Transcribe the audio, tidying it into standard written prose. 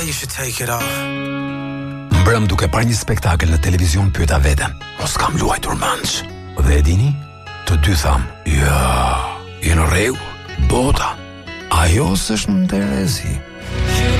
you should take it off. Mbrëm duke parë një spektakël në televizion, pyeta veten, mos kam luajtur manç. Dhe e dini? Të dy tham, ja, je në rregull, bota. Ajo s'është në Terezi.